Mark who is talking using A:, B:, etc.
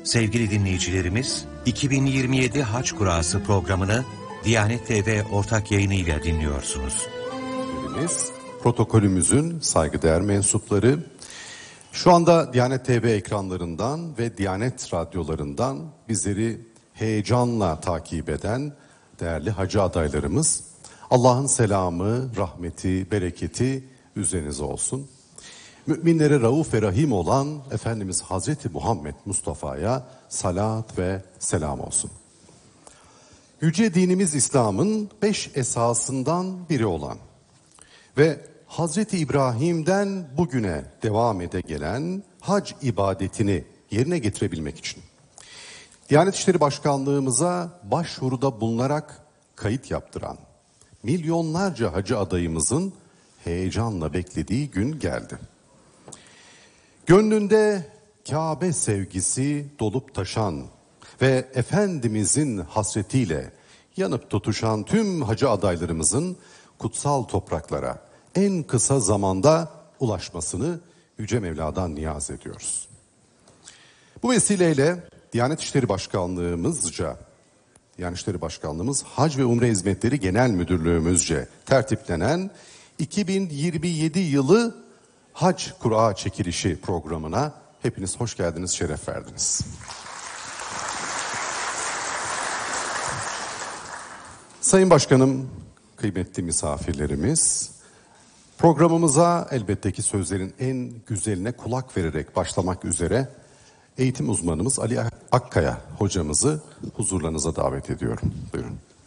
A: Sevgili dinleyicilerimiz, 2027 Hac Kurası programını Diyanet TV ortak yayınıyla dinliyorsunuz.
B: Protokolümüzün saygıdeğer mensupları, şu anda Diyanet TV ekranlarından ve Diyanet radyolarından bizleri heyecanla takip eden değerli hacı adaylarımız, Allah'ın selamı, rahmeti, bereketi üzerinize olsun. Müminlere rauf ve rahim olan Efendimiz Hazreti Muhammed Mustafa'ya salat ve selam olsun. Yüce dinimiz İslam'ın 5 esasından biri olan ve Hazreti İbrahim'den bugüne devam ede gelen hac ibadetini yerine getirebilmek için Diyanet İşleri Başkanlığımıza başvuruda bulunarak kayıt yaptıran milyonlarca hacı adayımızın heyecanla beklediği gün geldi. Gönlünde Kabe sevgisi dolup taşan ve Efendimizin hasretiyle yanıp tutuşan tüm hacı adaylarımızın kutsal topraklara en kısa zamanda ulaşmasını Yüce Mevla'dan niyaz ediyoruz. Bu vesileyle Diyanet İşleri Başkanlığımız Hac ve Umre Hizmetleri Genel Müdürlüğümüzce tertiplenen 2027 yılı Hac Kura çekilişi programına hepiniz hoş geldiniz, şeref verdiniz. Sayın Başkanım, kıymetli misafirlerimiz, programımıza elbette ki sözlerin en güzeline kulak vererek başlamak üzere eğitim uzmanımız Ali Akkaya hocamızı huzurlarınıza davet ediyorum. Buyurun.